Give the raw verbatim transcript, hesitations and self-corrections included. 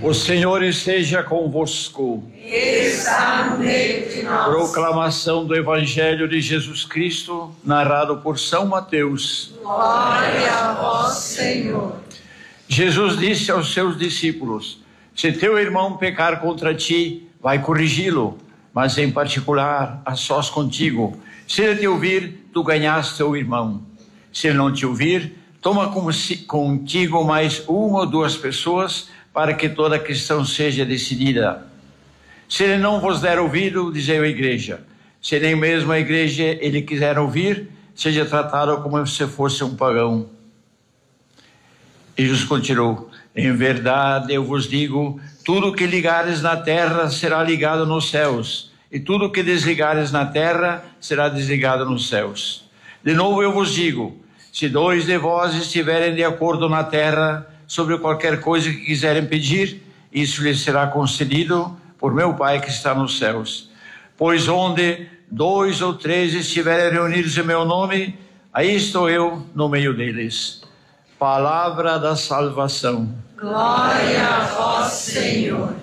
O Senhor esteja convosco. Está no meio de nós. Proclamação do Evangelho de Jesus Cristo, narrado por São Mateus. Glória a vós, Senhor. Jesus disse aos seus discípulos: se teu irmão pecar contra ti, vai corrigi-lo, mas em particular, a sós contigo. Se ele te ouvir, tu ganhaste teu irmão. Se ele não te ouvir, toma contigo mais uma ou duas pessoas, para que toda a questão seja decidida. Se ele não vos der ouvido, dizei à igreja. Se nem mesmo a igreja ele quiser ouvir, seja tratado como se fosse um pagão. E Jesus continuou: em verdade eu vos digo, tudo que ligares na terra será ligado nos céus, e tudo que desligares na terra será desligado nos céus. De novo eu vos digo, se dois de vós estiverem de acordo na terra sobre qualquer coisa que quiserem pedir, isso lhes será concedido por meu Pai que está nos céus. Pois onde dois ou três estiverem reunidos em meu nome, aí estou eu no meio deles. Palavra da salvação. Glória a vós, Senhor.